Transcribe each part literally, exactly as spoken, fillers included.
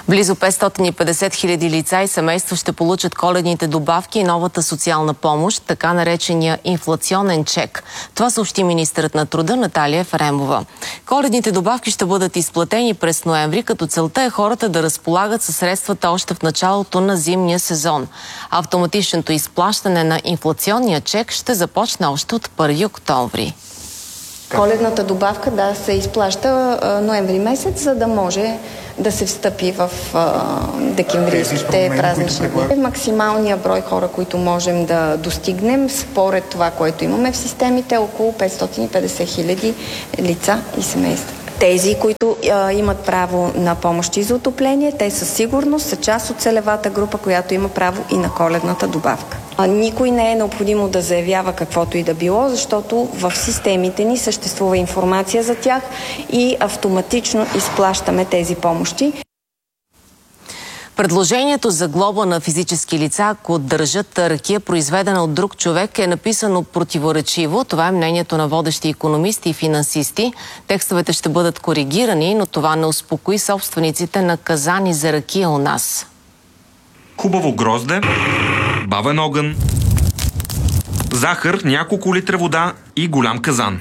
Близо петстотин и петдесет хиляди лица и семейства ще получат коледните добавки и новата социална помощ, така наречения инфлационен чек. Това съобщи министърът на труда Наталия Ефремова. Коледните добавки ще бъдат изплатени през ноември, като целта е хората да разполагат със средствата още в началото на зимния сезон. Автоматичното изплащане на инфлационния чек ще започне още от първи октомври. Коледната добавка, да, се изплаща а, ноември месец, за да може да се встъпи в а, декемврийските празнични дни. Максималният брой хора, които можем да достигнем, според това, което имаме в системите, е около петстотин и петдесет хиляди лица и семейства. Тези, които а, имат право на помощи за отопление, те със сигурност са част от целевата група, която има право и на коледната добавка. А, никой не е необходимо да заявява каквото и да било, защото в системите ни съществува информация за тях и автоматично изплащаме тези помощи. Предложението за глоба на физически лица, ако държат ракия, произведена от друг човек, е написано противоречиво. Това е мнението на водещи икономисти и финансисти. Текстовете ще бъдат коригирани, но това не успокои собствениците на казани за ракия у нас. Хубаво грозде, бавен огън, захар, няколко литра вода и голям казан.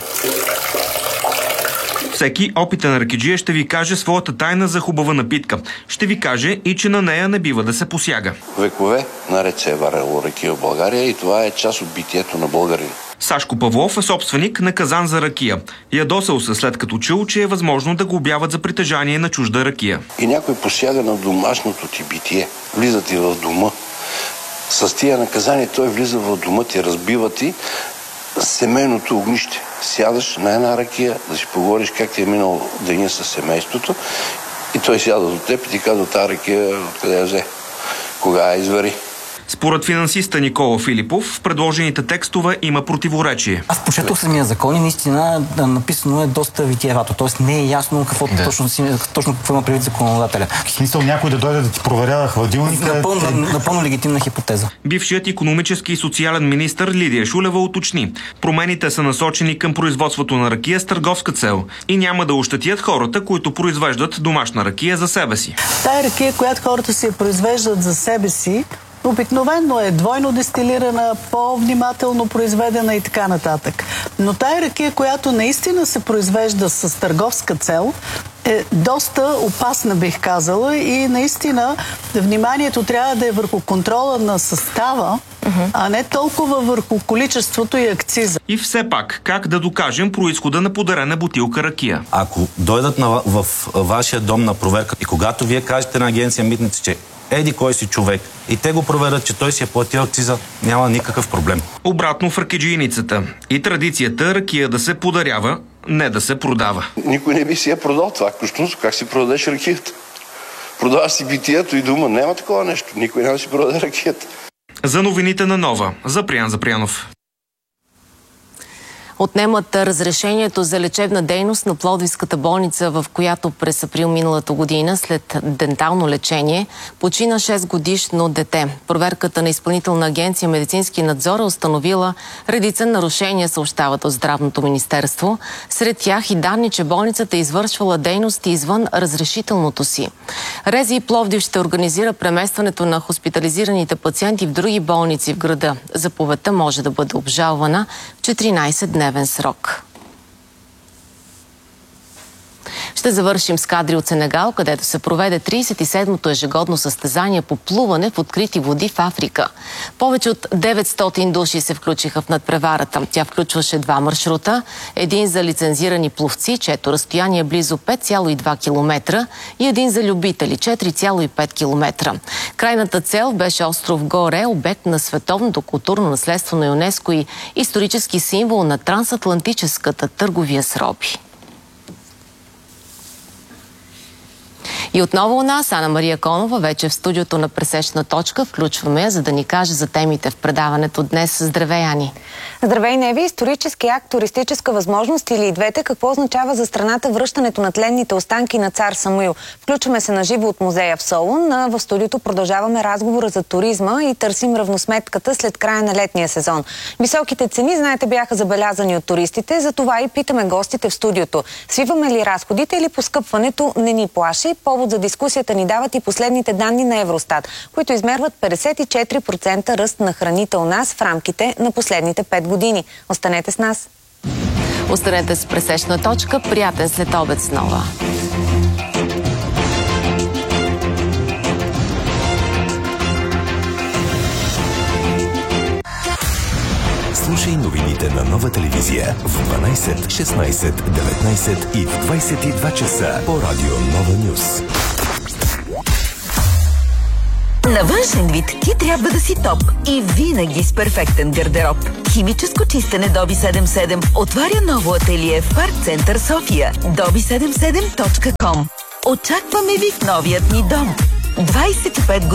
Всеки опитен ракиджия ще ви каже своята тайна за хубава напитка. Ще ви каже и че на нея не бива да се посяга. Векове наред се е варело ракия в България и това е част от битието на българина. Сашко Павлов е собственик на казан за ракия. Ядосал се след като чул, че е възможно да го обяват за притежание на чужда ракия. И някой посяга на домашното ти битие. Влиза ти в дома. С тия наказания той влиза в дома ти, разбива ти семейното огнище. Сядаш на една ракия, да си поговориш как ти е минал деня с семейството и той сяда до теб и ти казва тази ракия откъде я взе, кога я извари. Според финансиста Никола Филипов, в предложените текстове има противоречие. Аз прочетох самия закон и наистина написано е доста витиевато, т.е. не е ясно какво да. точно, точно какво има предвид законодателя. В смисъл някой да дойде да ти проверява хладилника? Напълно, напълно легитимна хипотеза. Бившият икономически и социален министър Лидия Шулева уточни. Промените са насочени към производството на ракия с търговска цел и няма да ощетят хората, които произвеждат домашна ракия за себе си. Тая ракия, която хората си я произвеждат за себе си, обикновено е двойно дестилирана, по-внимателно произведена и така нататък. Но тая ракия, която наистина се произвежда с търговска цел, е доста опасна, бих казала, и наистина вниманието трябва да е върху контрола на състава, uh-huh. а не толкова върху количеството и акциза. И все пак, как да докажем произхода на подарена бутилка ракия? Ако дойдат на, в, в вашия дом на проверка и когато вие кажете на агенция Митници, че еди кой си човек и те го проверят, че той си е платил акциза, няма никакъв проблем. Обратно в ракиджийницата. И традицията ракия да се подарява, не да се продава. Никой не би си я продал това. Кощунство, как си продадеш ракията? Продаваш си битието и дума. Няма такова нещо. Никой няма да си продаде ракията. За новините на Нова. Запрян Запрянов. Отнемат разрешението за лечебна дейност на Пловдивската болница, в която през април миналата година след дентално лечение почина шестгодишно дете. Проверката на Изпълнителна агенция Медицински надзор е установила редица нарушения, съобщават от Здравното министерство. Сред тях и данни, че болницата е извършвала дейности извън разрешителното си. РЗИ Пловдив ще организира преместването на хоспитализираните пациенти в други болници в града. Заповедта може да бъде обжалвана в четиринайсетдневен срок. Ще завършим с кадри от Сенегал, където се проведе трийсет и седмото ежегодно състезание по плуване в открити води в Африка. Повече от деветстотин души се включиха в надпреварата. Тя включваше два маршрута, един за лицензирани пловци, чето разстояние е близо пет цяло и две километра, и един за любители, четири цяло и пет километра. Крайната цел беше остров Горе, обект на световното културно наследство на ЮНЕСКО и исторически символ на трансатлантическата търговия с роби. И отново у нас Ана Мария Конова, вече в студиото на Пресечна точка. Включваме я, за да ни каже за темите в предаването днес. Здравей, Ани! Здравей, Неви! Исторически акт, туристическа възможност или и двете? Какво означава за страната връщането на тленните останки на цар Самуил? Включваме се на живо от музея в Солун. А в студиото продължаваме разговора за туризма и търсим равносметката след края на летния сезон. Високите цени, знаете, бяха забелязани от туристите, затова и питаме гостите в студиото. Свиваме ли разходите или поскъпването не ни плаши? Повод Повод за дискусията ни дават и последните данни на Евростат, които измерват петдесет и четири процента ръст на храните у нас в рамките на последните пет години. Останете с нас! Останете с пресечна точка. Приятен след обед с Нова. Слушай новините на Нова телевизия в дванайсет, шестнайсет, деветнайсет и в двайсет и два часа по радио Нова Нюс. На външен вид ти трябва да си топ и винаги с перфектен гардероб. Химическо чистене Доби седемдесет и седем отваря ново ателие в Парк Център София. доби седемдесет и седем точка ком. Очакваме ви в новият ни дом. двайсет и пет